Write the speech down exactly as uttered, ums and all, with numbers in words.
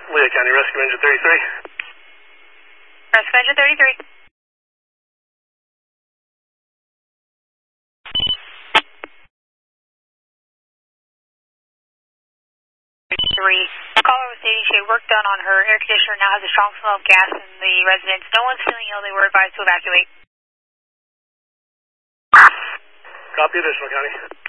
Lehigh County Rescue Engine thirty-three. Rescue Engine thirty-three. Three. Caller was stating she had work done on her air conditioner, now has a strong smell of gas in the residence. No one's feeling ill, they were advised to evacuate. Copy, additional county.